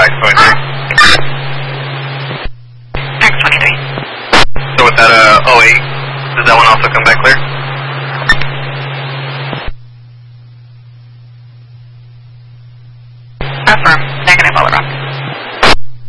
X23. X23. So with that 08, does that one also come back clear? Affirm. Negative all around.